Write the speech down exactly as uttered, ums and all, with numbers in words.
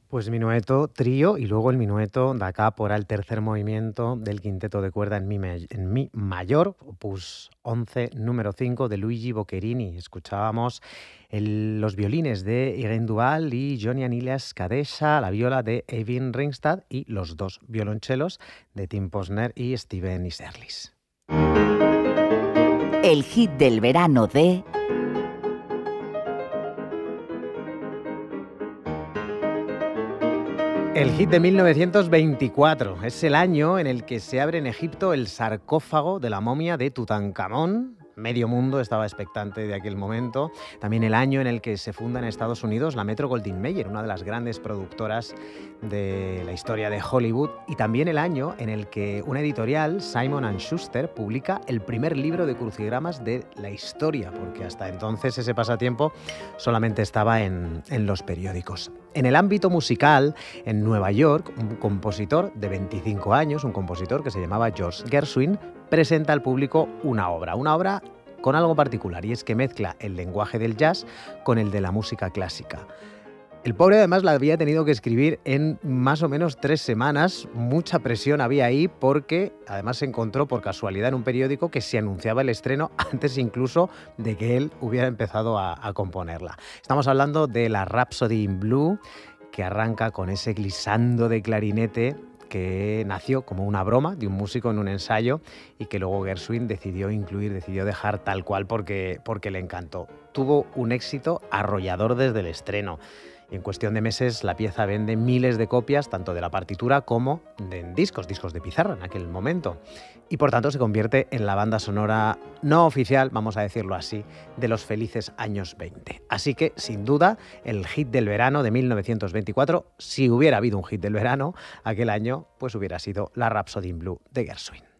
Pues minueto, trío y luego el minueto da acá el tercer movimiento del quinteto de cuerda en mi, may- en mi mayor, opus once, número cinco de Luigi Boccherini. Escuchábamos el- los violines de Irene Duval y Johnny Aniles Kadesha, la viola de Eivind Ringstad y los dos violonchelos de Tim Posner y Steven Iserlis. El hit del verano de El hit de mil novecientos veinticuatro es el año en el que se abre en Egipto el sarcófago de la momia de Tutankamón. Medio mundo estaba expectante de aquel momento. También el año en el que se funda en Estados Unidos la Metro-Goldwyn-Mayer, una de las grandes productoras de la historia de Hollywood. Y también el año en el que una editorial, Simon and Schuster, publica el primer libro de crucigramas de la historia, porque hasta entonces ese pasatiempo solamente estaba en, en los periódicos. En el ámbito musical, en Nueva York, un compositor de veinticinco años, un compositor que se llamaba George Gershwin, presenta al público una obra, una obra con algo particular, y es que mezcla el lenguaje del jazz con el de la música clásica. El pobre además la había tenido que escribir en más o menos tres semanas, mucha presión había ahí porque además se encontró por casualidad en un periódico que se anunciaba el estreno antes incluso de que él hubiera empezado a, a componerla. Estamos hablando de la Rhapsody in Blue, que arranca con ese glissando de clarinete que nació como una broma de un músico en un ensayo y que luego Gershwin decidió incluir, decidió dejar tal cual porque, porque le encantó. Tuvo un éxito arrollador desde el estreno. Y en cuestión de meses la pieza vende miles de copias, tanto de la partitura como de discos, discos de pizarra en aquel momento. Y por tanto se convierte en la banda sonora no oficial, vamos a decirlo así, de los felices años veinte. Así que, sin duda, el hit del verano de mil novecientos veinticuatro, si hubiera habido un hit del verano aquel año, pues hubiera sido la Rhapsody in Blue de Gershwin.